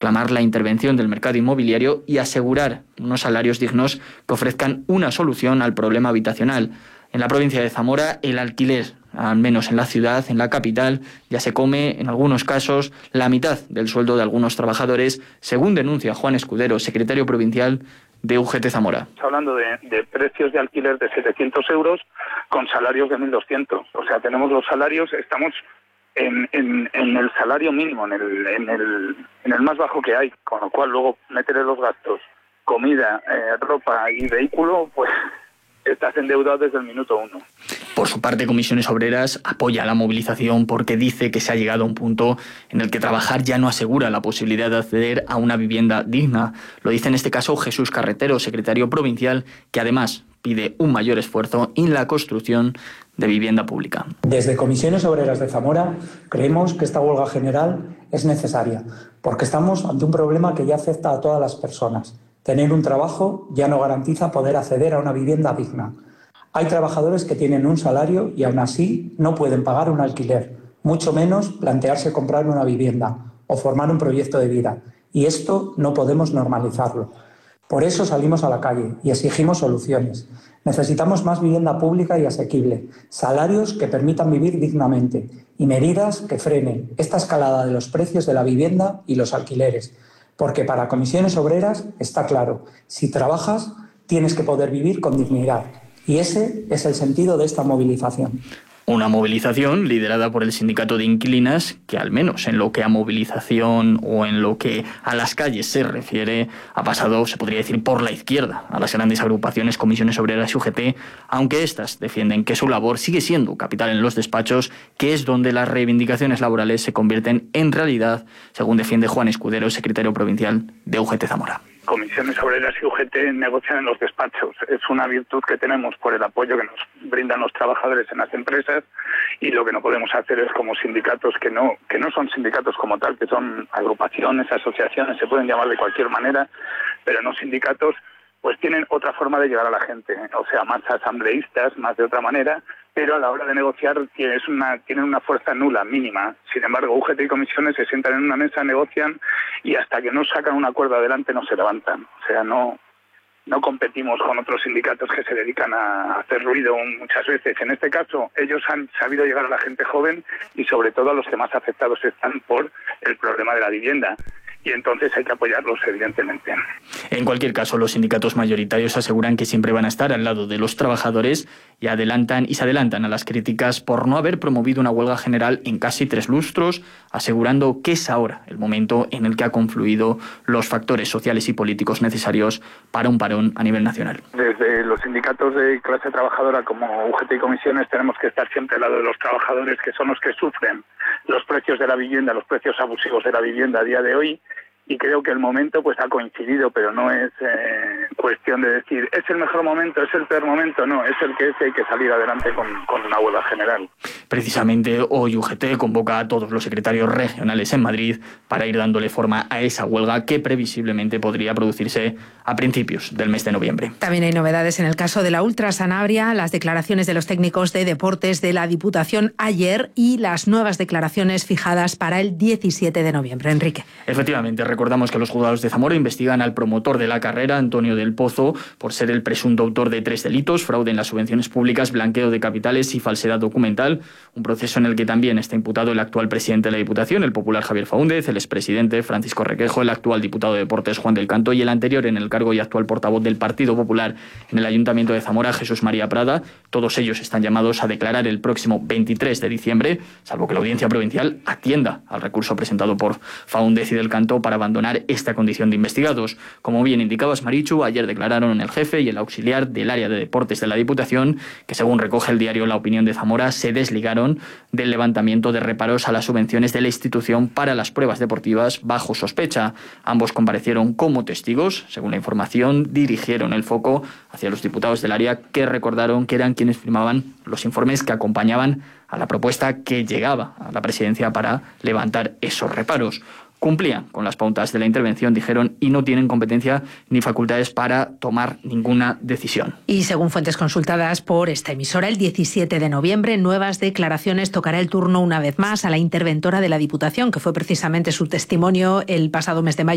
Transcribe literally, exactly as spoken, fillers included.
reclamar la intervención del mercado inmobiliario y asegurar unos salarios dignos que ofrezcan una solución al problema habitacional. En la provincia de Zamora, el alquiler, al menos en la ciudad, en la capital, ya se come, en algunos casos, la mitad del sueldo de algunos trabajadores, según denuncia Juan Escudero, secretario provincial de U G T Zamora. Estamos hablando de, de precios de alquiler de setecientos euros con salarios de mil doscientos. O sea, tenemos los salarios, estamos en, en, en el salario mínimo, en el, en, el, en el más bajo que hay, con lo cual luego meterle los gastos, comida, eh, ropa y vehículo, pues estás endeudado desde el minuto uno. Por su parte, Comisiones Obreras apoya la movilización porque dice que se ha llegado a un punto en el que trabajar ya no asegura la posibilidad de acceder a una vivienda digna. Lo dice en este caso Jesús Carretero, secretario provincial, que además pide un mayor esfuerzo en la construcción de vivienda pública. Desde Comisiones Obreras de Zamora creemos que esta huelga general es necesaria porque estamos ante un problema que ya afecta a todas las personas. Tener un trabajo ya no garantiza poder acceder a una vivienda digna. Hay trabajadores que tienen un salario y aún así no pueden pagar un alquiler, mucho menos plantearse comprar una vivienda o formar un proyecto de vida. Y esto no podemos normalizarlo. Por eso salimos a la calle y exigimos soluciones. Necesitamos más vivienda pública y asequible, salarios que permitan vivir dignamente y medidas que frenen esta escalada de los precios de la vivienda y los alquileres. Porque para Comisiones Obreras está claro, si trabajas tienes que poder vivir con dignidad. Y ese es el sentido de esta movilización. Una movilización liderada por el sindicato de inquilinas que, al menos en lo que a movilización o en lo que a las calles se refiere, ha pasado, se podría decir, por la izquierda a las grandes agrupaciones Comisiones Obreras y U G T, aunque éstas defienden que su labor sigue siendo capital en los despachos, que es donde las reivindicaciones laborales se convierten en realidad, según defiende Juan Escudero, secretario provincial de U G T Zamora. Comisiones Obreras y U G T negocian en los despachos. Es una virtud que tenemos por el apoyo que nos brindan los trabajadores en las empresas, y lo que no podemos hacer es, como sindicatos que no que no son sindicatos como tal, que son agrupaciones, asociaciones, se pueden llamar de cualquier manera, pero no sindicatos, pues tienen otra forma de llegar a la gente, o sea, más asambleístas, más de otra manera, pero a la hora de negociar es una, tienen una fuerza nula, mínima. Sin embargo, U G T y comisiones se sientan en una mesa, negocian y hasta que no sacan un acuerdo adelante no se levantan. O sea, no, no competimos con otros sindicatos que se dedican a hacer ruido muchas veces. En este caso, ellos han sabido llegar a la gente joven y sobre todo a los que más afectados están por el problema de la vivienda. Y entonces hay que apoyarlos, evidentemente. En cualquier caso, los sindicatos mayoritarios aseguran que siempre van a estar al lado de los trabajadores y adelantan y se adelantan a las críticas por no haber promovido una huelga general en casi tres lustros, asegurando que es ahora el momento en el que ha confluido los factores sociales y políticos necesarios para un parón a nivel nacional. Desde los sindicatos de clase trabajadora como U G T y comisiones tenemos que estar siempre al lado de los trabajadores, que son los que sufren los precios de la vivienda, los precios abusivos de la vivienda a día de hoy. Y creo que el momento pues ha coincidido, pero no es eh, cuestión de decir es el mejor momento, es el peor momento, no, es el que es, hay que salir adelante con, con una huelga general. Precisamente hoy U G T convoca a todos los secretarios regionales en Madrid para ir dándole forma a esa huelga que previsiblemente podría producirse a principios del mes de noviembre. También hay novedades en el caso de la Ultra Sanabria, las declaraciones de los técnicos de deportes de la Diputación ayer y las nuevas declaraciones fijadas para el diecisiete de noviembre. Enrique. Efectivamente, recordamos que los juzgados de Zamora investigan al promotor de la carrera, Antonio del Pozo, por ser el presunto autor de tres delitos: fraude en las subvenciones públicas, blanqueo de capitales y falsedad documental. Un proceso en el que también está imputado el actual presidente de la Diputación, el popular Javier Faúndez, el expresidente Francisco Requejo, el actual diputado de Deportes Juan del Canto y el anterior en el cargo y actual portavoz del Partido Popular en el Ayuntamiento de Zamora, Jesús María Prada. Todos ellos están llamados a declarar el próximo veintitrés de diciembre, salvo que la Audiencia Provincial atienda al recurso presentado por Faúndez y del Canto para abandonar esta condición de investigados. Como bien indicabas, Marichu, ayer declararon el jefe y el auxiliar del área de deportes de la Diputación, que según recoge el diario La Opinión de Zamora, se desligaron del levantamiento de reparos a las subvenciones de la institución para las pruebas deportivas bajo sospecha. Ambos comparecieron como testigos. Según la información, dirigieron el foco hacia los diputados del área, que recordaron que eran quienes firmaban los informes que acompañaban a la propuesta que llegaba a la presidencia para levantar esos reparos. Cumplían con las pautas de la intervención, dijeron, y no tienen competencia ni facultades para tomar ninguna decisión. Y según fuentes consultadas por esta emisora, el diecisiete de noviembre, nuevas declaraciones, tocará el turno una vez más a la interventora de la Diputación, que fue precisamente su testimonio el pasado mes de mayo